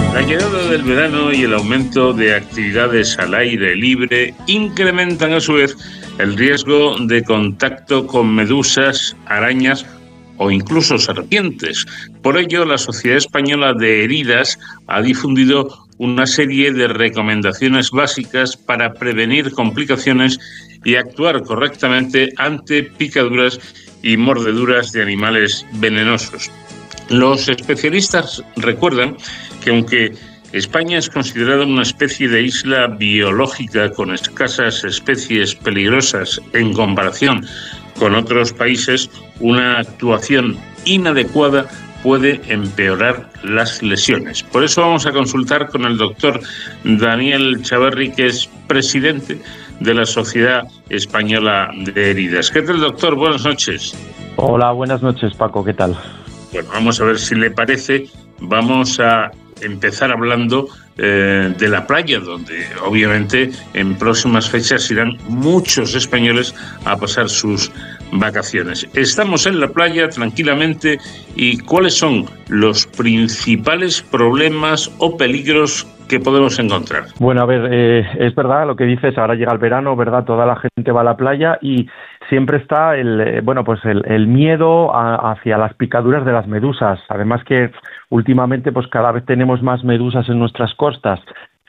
La llegada del verano y el aumento de actividades al aire libre incrementan a su vez el riesgo de contacto con medusas, arañas o incluso serpientes. Por ello, la Sociedad Española de Heridas ha difundido una serie de recomendaciones básicas para prevenir complicaciones y actuar correctamente ante picaduras y mordeduras de animales venenosos. Los especialistas recuerdan que aunque España es considerada una especie de isla biológica con escasas especies peligrosas en comparación con otros países, una actuación inadecuada puede empeorar las lesiones. Por eso vamos a consultar con el doctor Daniel Chavarri, que es presidente de la Sociedad Española de Heridas. ¿Qué tal, doctor? Buenas noches. Hola, buenas noches, Paco. ¿Qué tal? Bueno, vamos a ver si le parece. Vamos a empezar hablando de la playa, donde obviamente en próximas fechas irán muchos españoles a pasar sus vacaciones. Estamos en la playa tranquilamente y ¿cuáles son los principales problemas o peligros que podemos encontrar? Bueno, a ver, es verdad lo que dices, ahora llega el verano, ¿verdad? Toda la gente va a la playa y siempre está el miedo hacia las picaduras de las medusas. Además que últimamente pues cada vez tenemos más medusas en nuestras costas.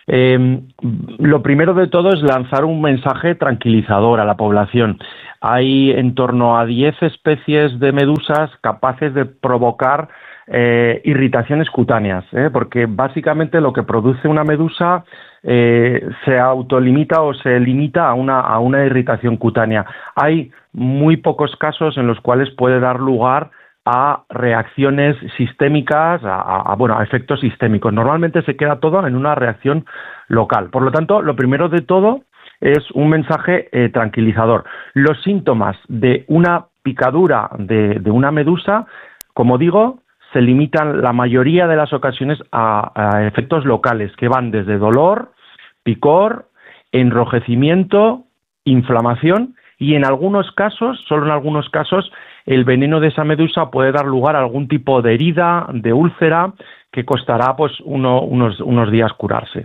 Lo primero de todo es lanzar un mensaje tranquilizador a la población. Hay en torno a 10 especies de medusas capaces de provocar irritaciones cutáneas, porque básicamente lo que produce una medusa se autolimita o se limita a una irritación cutánea. Hay muy pocos casos en los cuales puede dar lugar a reacciones sistémicas, a efectos sistémicos. Normalmente se queda todo en una reacción local. Por lo tanto, lo primero de todo es un mensaje tranquilizador. Los síntomas de una picadura de una medusa, como digo, se limitan la mayoría de las ocasiones a efectos locales que van desde dolor, picor, enrojecimiento, inflamación y en algunos casos, solo en algunos casos, el veneno de esa medusa puede dar lugar a algún tipo de herida, de úlcera, que costará pues unos días curarse.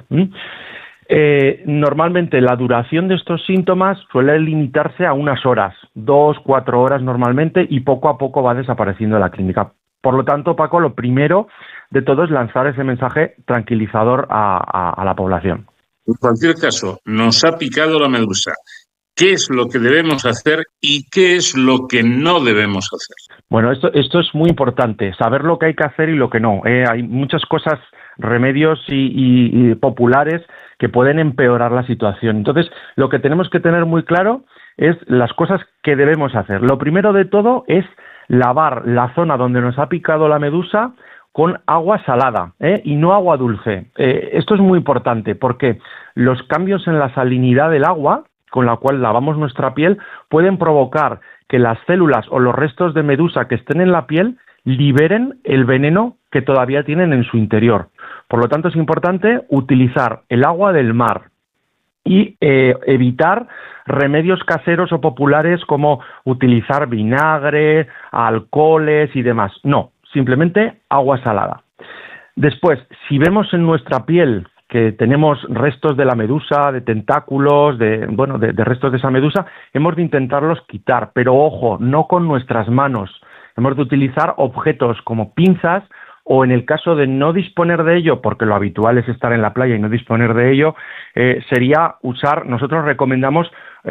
Normalmente la duración de estos síntomas suele limitarse a unas horas, 2-4 horas normalmente, y poco a poco va desapareciendo de la clínica. Por lo tanto, Paco, lo primero de todo es lanzar ese mensaje tranquilizador a la población. En cualquier caso, nos ha picado la medusa. ¿Qué es lo que debemos hacer y qué es lo que no debemos hacer? Bueno, esto es muy importante, saber lo que hay que hacer y lo que no. Hay muchas cosas, remedios y populares que pueden empeorar la situación. Entonces, lo que tenemos que tener muy claro es las cosas que debemos hacer. Lo primero de todo es lavar la zona donde nos ha picado la medusa con agua salada, y no agua dulce. Esto es muy importante porque los cambios en la salinidad del agua con la cual lavamos nuestra piel pueden provocar que las células o los restos de medusa que estén en la piel liberen el veneno que todavía tienen en su interior. Por lo tanto, es importante utilizar el agua del mar y evitar remedios caseros o populares como utilizar vinagre, alcoholes y demás. No, simplemente agua salada. Después, si vemos en nuestra piel que tenemos restos de la medusa, de tentáculos, de restos de esa medusa, hemos de intentarlos quitar, pero ojo, no con nuestras manos. Hemos de utilizar objetos como pinzas o en el caso de no disponer de ello, porque lo habitual es estar en la playa y no disponer de ello, sería usar, nosotros recomendamos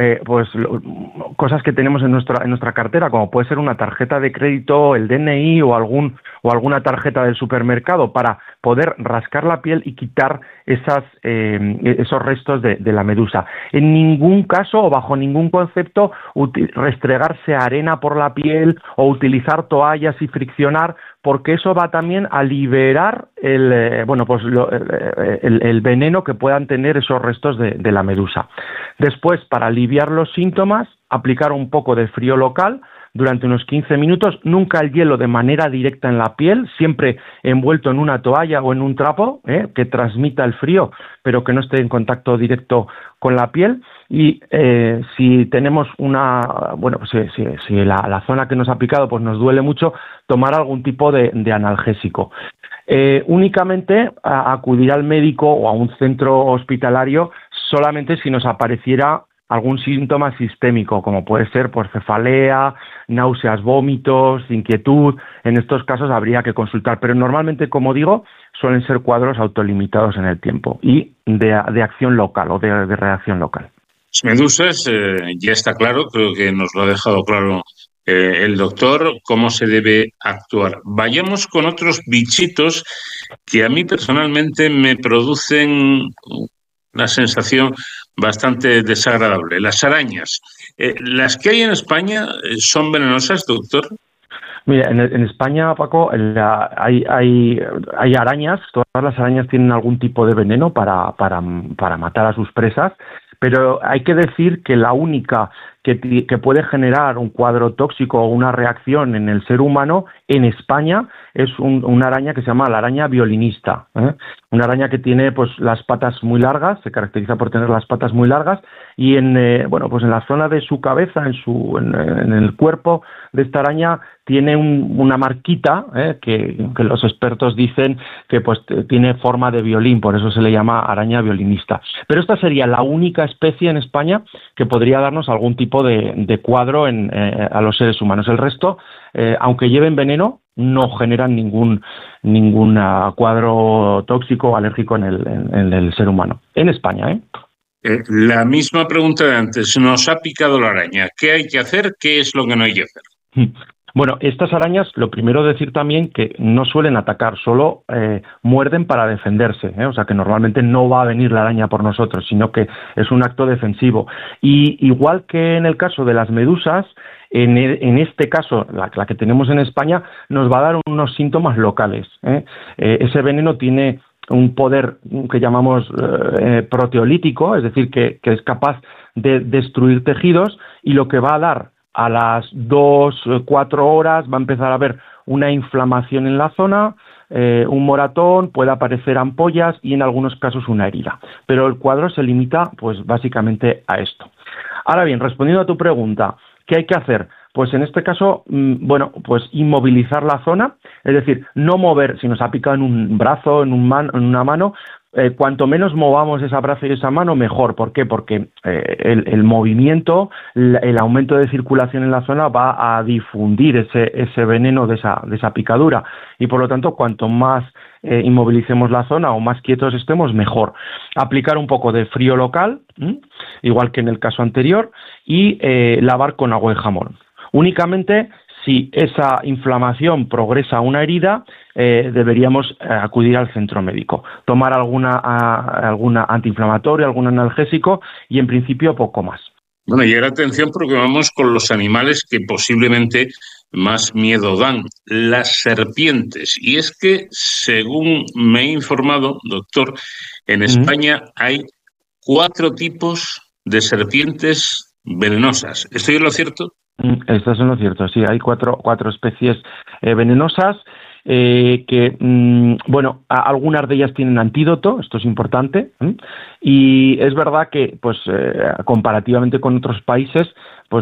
cosas que tenemos en nuestra cartera, como puede ser una tarjeta de crédito, el DNI o alguna tarjeta del supermercado, para poder rascar la piel y quitar esos restos de la medusa. En ningún caso o bajo ningún concepto restregarse arena por la piel o utilizar toallas y friccionar, porque eso va también a liberar el veneno que puedan tener esos restos de la medusa. Después, para aliviar los síntomas, aplicar un poco de frío local durante unos 15 minutos, nunca el hielo de manera directa en la piel, siempre envuelto en una toalla o en un trapo, que transmita el frío, pero que no esté en contacto directo con la piel. Y si tenemos si la zona que nos ha picado pues nos duele mucho, tomar algún tipo de analgésico. Únicamente acudir al médico o a un centro hospitalario solamente si nos apareciera algún síntoma sistémico, como puede ser pues, cefalea, náuseas, vómitos, inquietud. En estos casos habría que consultar, pero normalmente, como digo, suelen ser cuadros autolimitados en el tiempo y de acción local o de reacción local. Medusas, ya está claro, creo que nos lo ha dejado claro el doctor, cómo se debe actuar. Vayamos con otros bichitos que a mí personalmente me producen una sensación bastante desagradable. Las arañas. ¿Las que hay en España son venenosas, doctor? Mira, en España, Paco, hay arañas, todas las arañas tienen algún tipo de veneno para matar a sus presas, pero hay que decir que la única que puede generar un cuadro tóxico o una reacción en el ser humano en España es una araña que se llama la araña violinista, ¿eh? Una araña que tiene pues las patas muy largas, se caracteriza por tener las patas muy largas y en la zona de su cabeza, en el cuerpo de esta araña tiene una marquita que los expertos dicen que pues tiene forma de violín, por eso se le llama araña violinista. Pero esta sería la única especie en España que podría darnos algún tipo de cuadro a los seres humanos. El resto, aunque lleven veneno, no generan ningún cuadro tóxico o alérgico en el ser humano. En España, La misma pregunta de antes. Nos ha picado la araña. ¿Qué hay que hacer? ¿Qué es lo que no hay que hacer? Bueno, estas arañas, lo primero decir también que no suelen atacar, solo muerden para defenderse, o sea que normalmente no va a venir la araña por nosotros, sino que es un acto defensivo. Y igual que en el caso de las medusas, en este caso, la que tenemos en España, nos va a dar unos síntomas locales. Ese veneno tiene un poder que llamamos proteolítico, es decir, que es capaz de destruir tejidos, y lo que va a dar a las 2-4 horas va a empezar a haber una inflamación en la zona, un moratón, puede aparecer ampollas y en algunos casos una herida. Pero el cuadro se limita pues básicamente a esto. Ahora bien, respondiendo a tu pregunta, ¿qué hay que hacer? Pues en este caso, pues inmovilizar la zona, es decir, no mover, si nos ha picado en un brazo, en una mano, cuanto menos movamos ese brazo y esa mano, mejor. ¿Por qué? Porque el movimiento, el aumento de circulación en la zona va a difundir ese veneno de esa picadura y por lo tanto, cuanto más inmovilicemos la zona o más quietos estemos, mejor. Aplicar un poco de frío local, igual que en el caso anterior, y lavar con agua y jamón. Únicamente si esa inflamación progresa a una herida, deberíamos acudir al centro médico, tomar alguna antiinflamatoria, algún analgésico y en principio poco más. Bueno, y ahora atención porque vamos con los animales que posiblemente más miedo dan, las serpientes. Y es que, según me he informado, doctor, en España hay 4 tipos de serpientes venenosas. ¿Estoy en lo cierto? Estás en lo cierto, sí, hay cuatro especies venenosas algunas de ellas tienen antídoto, esto es importante, y es verdad que pues comparativamente con otros países pues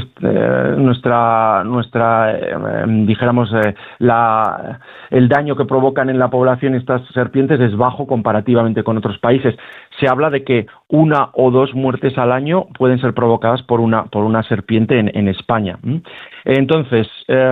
el daño que provocan en la población estas serpientes es bajo comparativamente con otros países. Se habla de que 1 o 2 muertes al año pueden ser provocadas por una serpiente en España. Entonces,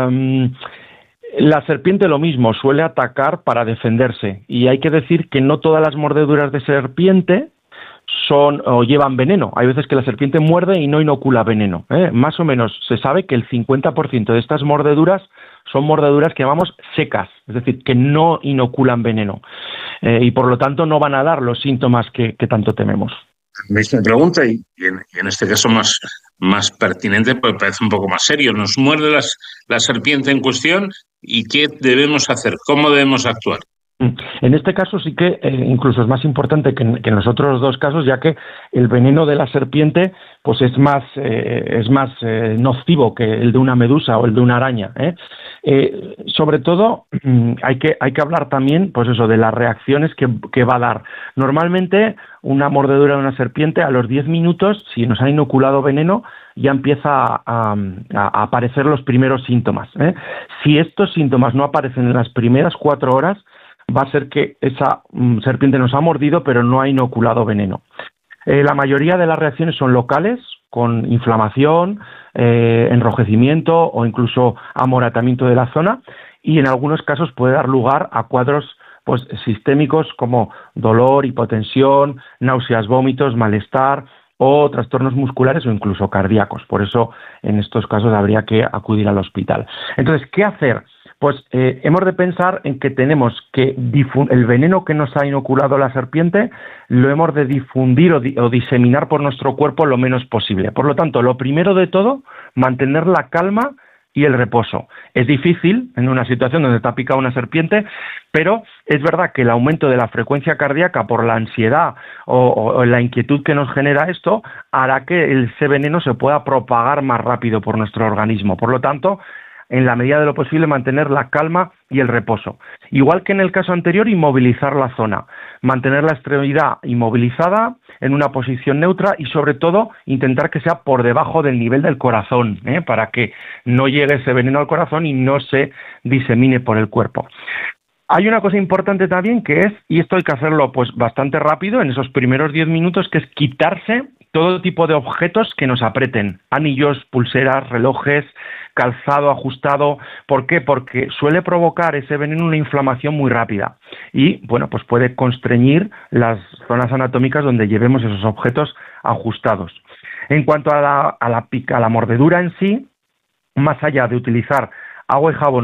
la serpiente lo mismo, suele atacar para defenderse, y hay que decir que no todas las mordeduras de serpiente son o llevan veneno. Hay veces que la serpiente muerde y no inocula veneno. Más o menos se sabe que el 50% de estas mordeduras son mordeduras que llamamos secas, es decir, que no inoculan veneno y por lo tanto no van a dar los síntomas que tanto tememos. Misma pregunta y en este caso más pertinente, porque parece un poco más serio. Nos muerde la serpiente en cuestión y ¿qué debemos hacer? ¿Cómo debemos actuar? En este caso sí que incluso es más importante que en los otros 2 casos, ya que el veneno de la serpiente pues es más nocivo que el de una medusa o el de una araña. Sobre todo hay que hablar también pues eso de las reacciones que va a dar. Normalmente una mordedura de una serpiente a los 10 minutos, si nos ha inoculado veneno, ya empieza a aparecer los primeros síntomas. Si estos síntomas no aparecen en las primeras 4 horas, va a ser que esa serpiente nos ha mordido, pero no ha inoculado veneno. La mayoría de las reacciones son locales, con inflamación, enrojecimiento o incluso amoratamiento de la zona, y en algunos casos puede dar lugar a cuadros pues sistémicos como dolor, hipotensión, náuseas, vómitos, malestar o trastornos musculares o incluso cardíacos. Por eso, en estos casos habría que acudir al hospital. Entonces, ¿qué hacer? Pues hemos de pensar en que tenemos que el veneno que nos ha inoculado la serpiente lo hemos de difundir o diseminar por nuestro cuerpo lo menos posible. Por lo tanto, lo primero de todo, mantener la calma y el reposo. Es difícil en una situación donde te ha picado una serpiente, pero es verdad que el aumento de la frecuencia cardíaca por la ansiedad o la inquietud que nos genera esto hará que ese veneno se pueda propagar más rápido por nuestro organismo. Por lo tanto, en la medida de lo posible, mantener la calma y el reposo. Igual que en el caso anterior, inmovilizar la zona, mantener la extremidad inmovilizada en una posición neutra y, sobre todo, intentar que sea por debajo del nivel del corazón, para que no llegue ese veneno al corazón y no se disemine por el cuerpo. Hay una cosa importante también que es, y esto hay que hacerlo pues bastante rápido, en esos primeros 10 minutos, que es quitarse todo tipo de objetos que nos aprieten, anillos, pulseras, relojes, calzado ajustado. ¿Por qué? Porque suele provocar ese veneno una inflamación muy rápida y, bueno, pues puede constreñir las zonas anatómicas donde llevemos esos objetos ajustados. En cuanto a la mordedura en sí, más allá de utilizar agua y jabón